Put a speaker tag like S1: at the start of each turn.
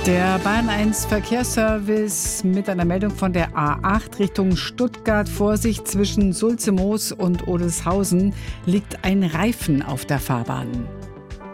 S1: Der Bahn 1 Verkehrsservice mit einer Meldung von der A8 Richtung Stuttgart. Vorsicht, zwischen Sulzemoos und Odelshausen liegt ein Reifen auf der Fahrbahn.